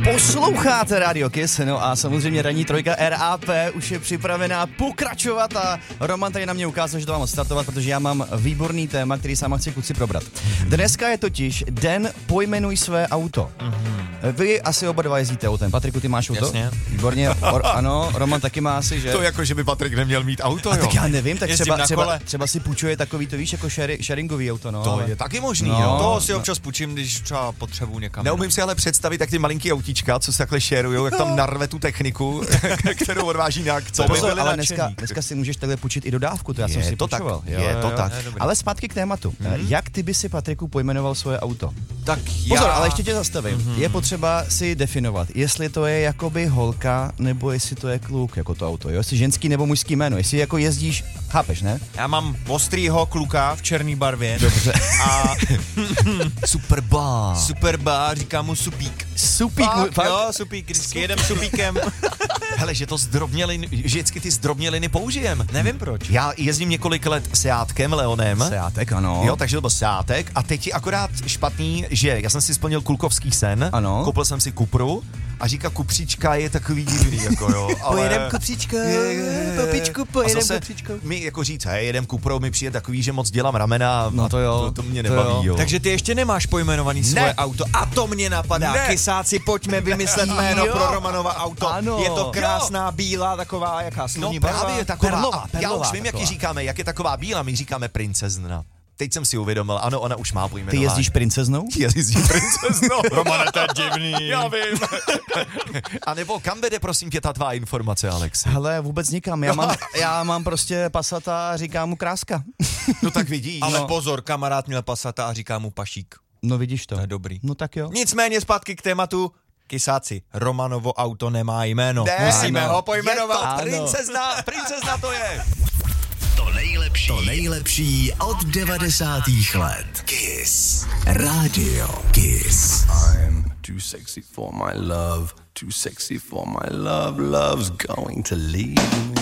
Posloucháte Radio Kiss, no a samozřejmě ranní trojka RAP už je připravená pokračovat a Roman tady na mě ukázal, že to mám odstartovat, protože já mám výborný téma, který sám chci kluci probrat. Dneska je totiž den Pojmenuj své auto. Vy asi oba dva jezdíte autem. Patriku, ty máš auto? Jasně. Výborně, ano, Roman taky má asi, že? To jako, že by Patrik neměl mít auto, A jo? tak já nevím, tak třeba si půjčuje takový, to víš, jako sharingový auto, no. To ale... je taky možný, No. jo? To si občas půjčím, když třeba potřebuji někam. Neumím si ale představit, jak ty malinký autíčka, co se takhle šerujou, jak tam narve tu techniku, kterou odváží na akce. Pozor, ale dneska si můžeš takhle půjčit i dodávku, to já jsem si to tak, půjčoval. je to tak. Ale zpátky k tématu. Jak ty by si, Patriku, pojmenoval svoje auto? Tak Pozor, ale ještě tě zastavím. Je potřeba si definovat, jestli to je jakoby holka, nebo jestli to je kluk, jako to auto, jo? Jestli ženský nebo mužský jméno, jestli jako jezdíš, chápeš, ne? Já mám ostrýho kluka v černý barvě. Dobře. A Superba. Superba, říká mu Supík. Supík, Fakt? Jo, Supík, vždycky jedem Supíkem. Hele, že vždycky ty zdrobněliny použijem. Nevím proč. Já jezdím několik let Seátkem, Leonem. Seátek, ano. Jo, takže to byl Seátek a teď je akorát špatný, že já jsem si splnil klukovský sen, Ano. koupil jsem si Cupru a říká kupříčka je takový divný, jako jo. Pojedem kupříčko, popičku, pojedem kupříčko. My jako říct, hej, jedem Cuprou, mi přijde takový, že moc dělám ramena, No to jo. To mě To nebaví, jo. jo. Takže ty ještě nemáš pojmenovaný svoje auto. A to mě napadá. Ne. Kysáci, pojďme vymyslet jméno Jo. pro Romanova auto. Ano. Je to krásná bílá, taková jaká No sluní barva. právě taková, Perlová, já perlová už vím, jak ji taková. říkáme, jak je taková bílá, my říkáme princezna. Teď jsem si uvědomil, ano, ona už má Ty pojmenování. jezdíš princeznou? Jezdím princeznou. Romane, to je divný. Já vím. A nebo kam vede, prosím tě, ta tvá informace, Alex? Hele, vůbec nikam. Já mám prostě Passata a říkám mu Kráska. No tak vidíš. Ale pozor, kamarád měl Passata a říká mu Pašík. No vidíš to. To je dobrý. No tak jo. Nicméně zpátky k tématu. Kysáci, Romanovo auto nemá jméno. Ne, Musíme ano. ho pojmenovat. Ano. Princezna to je. To nejlepší od 90. let. Kiss. Radio Kiss. I'm too sexy for my love, too sexy for my love, love's going to leave me.